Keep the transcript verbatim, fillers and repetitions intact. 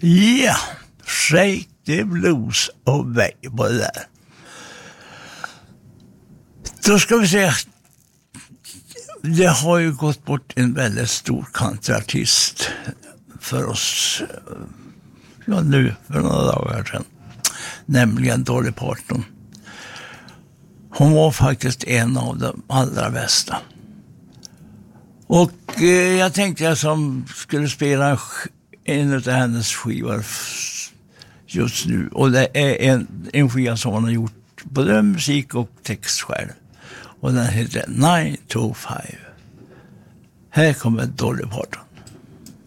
Ja, Shake the Blues Away på det där. Då ska vi se. Det har ju gått bort en väldigt stor countryartist för oss, ja, nu för några dagar sedan. Nämligen Dolly Parton. Hon var faktiskt en av de allra bästa. Och eh, jag tänkte jag som skulle spela en av hennes skivor just nu. Och det är en, en skiva som hon har gjort både musik och text själv. Och den heter nine to five. Här kommer Dolly Parton.